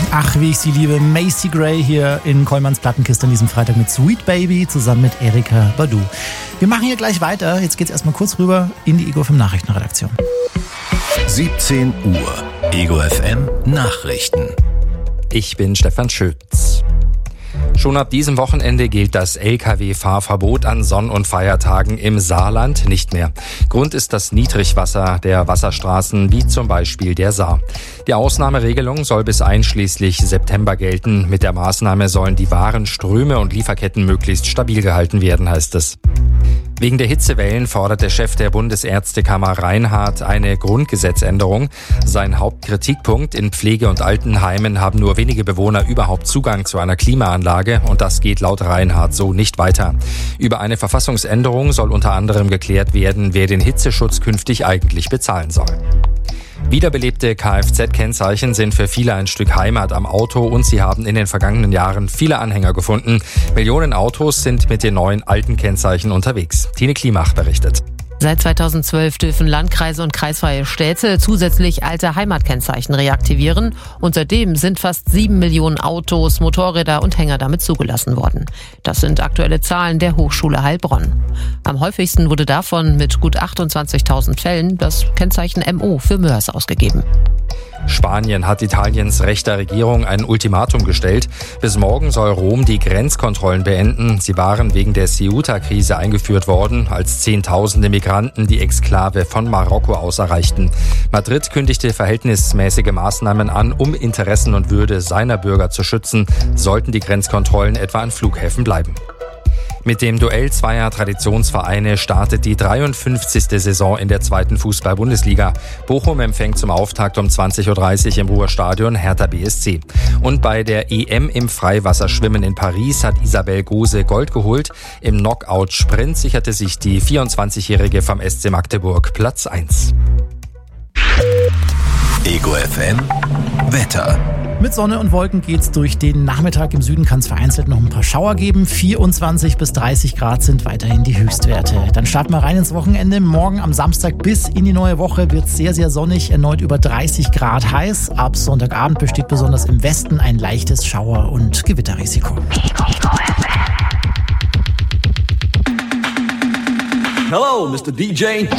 Ach, wie ich sie liebe. Macy Gray hier in Kollmanns Plattenkiste an diesem Freitag mit Sweet Baby zusammen mit Erykah Badu. Wir machen hier gleich weiter. Jetzt geht's erstmal kurz rüber in die Ego FM Nachrichtenredaktion. 17 Uhr. Ego FM Nachrichten. Ich bin Stefan Schütz. Schon ab diesem Wochenende gilt das Lkw-Fahrverbot an Sonn- und Feiertagen im Saarland nicht mehr. Grund ist das Niedrigwasser der Wasserstraßen, wie zum Beispiel der Saar. Die Ausnahmeregelung soll bis einschließlich September gelten. Mit der Maßnahme sollen die Warenströme und Lieferketten möglichst stabil gehalten werden, heißt es. Wegen der Hitzewellen fordert der Chef der Bundesärztekammer Reinhardt eine Grundgesetzänderung. Sein Hauptkritikpunkt: in Pflege- und Altenheimen haben nur wenige Bewohner überhaupt Zugang zu einer Klimaanlage und das geht laut Reinhardt so nicht weiter. Über eine Verfassungsänderung soll unter anderem geklärt werden, wer den Hitzeschutz künftig eigentlich bezahlen soll. Wiederbelebte Kfz-Kennzeichen sind für viele ein Stück Heimat am Auto und sie haben in den vergangenen Jahren viele Anhänger gefunden. Millionen Autos sind mit den neuen alten Kennzeichen unterwegs. Tine Klimach berichtet. Seit 2012 dürfen Landkreise und kreisfreie Städte zusätzlich alte Heimatkennzeichen reaktivieren und seitdem sind fast 7 Millionen Autos, Motorräder und Hänger damit zugelassen worden. Das sind aktuelle Zahlen der Hochschule Heilbronn. Am häufigsten wurde davon mit gut 28.000 Fällen das Kennzeichen MO für Mörs ausgegeben. Spanien hat Italiens rechter Regierung ein Ultimatum gestellt. Bis morgen soll Rom die Grenzkontrollen beenden. Sie waren wegen der Ceuta-Krise eingeführt worden, als Zehntausende Migranten die Exklave von Marokko aus erreichten. Madrid kündigte verhältnismäßige Maßnahmen an, um Interessen und Würde seiner Bürger zu schützen, sollten die Grenzkontrollen etwa an Flughäfen bleiben. Mit dem Duell zweier Traditionsvereine startet die 53. Saison in der 2. Fußball-Bundesliga. Bochum empfängt zum Auftakt um 20.30 Uhr im Ruhrstadion Hertha BSC. Und bei der EM im Freiwasserschwimmen in Paris hat Isabel Gose Gold geholt. Im Knockout-Sprint sicherte sich die 24-Jährige vom SC Magdeburg Platz 1. Ego FM Wetter. Mit Sonne und Wolken geht's durch den Nachmittag. Im Süden kann es vereinzelt noch ein paar Schauer geben. 24 bis 30 Grad sind weiterhin die Höchstwerte. Dann starten wir rein ins Wochenende. Morgen am Samstag bis in die neue Woche wird es sehr, sehr sonnig. Erneut über 30 Grad heiß. Ab Sonntagabend besteht besonders im Westen ein leichtes Schauer- und Gewitterrisiko. Hello, Mr. DJ.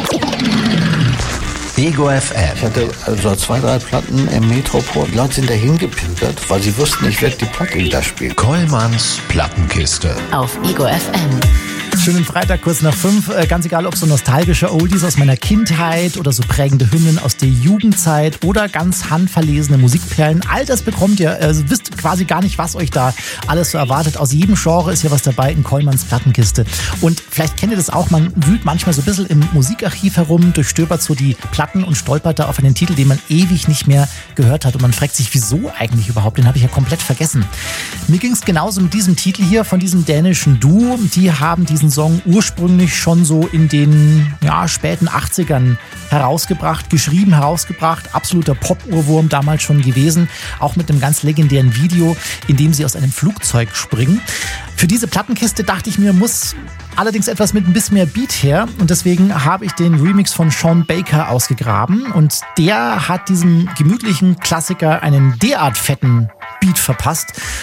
Ego FM. Ich hatte also 2, 3 Platten im Metropol. Die Leute sind dahin gepimpert, weil sie wussten, ich werde die Platte da spielen. Kollmanns Plattenkiste. Auf Ego FM. Schönen Freitag, kurz nach 5. Ganz egal, ob so nostalgische Oldies aus meiner Kindheit oder so prägende Hymnen aus der Jugendzeit oder ganz handverlesene Musikperlen. All das bekommt ihr. Wisst quasi gar nicht, was euch da alles so erwartet. Aus jedem Genre ist ja was dabei in Kollmanns Plattenkiste. Und vielleicht kennt ihr das auch, man wühlt manchmal so ein bisschen im Musikarchiv herum, durchstöbert so die Platten und stolpert da auf einen Titel, den man ewig nicht mehr gehört hat. Und man fragt sich, wieso eigentlich überhaupt? Den habe ich ja komplett vergessen. Mir ging es genauso mit diesem Titel hier von diesem dänischen Duo. Die haben diesen Song ursprünglich schon so in den späten 80ern herausgebracht. Absoluter Pop-Urwurm damals schon gewesen. Auch mit einem ganz legendären Video, in dem sie aus einem Flugzeug springen. Für diese Plattenkiste dachte ich mir, muss allerdings etwas mit ein bisschen mehr Beat her. Und deswegen habe ich den Remix von Sean Baker ausgegraben. Und der hat diesem gemütlichen Klassiker einen derart fetten Beat verpasst,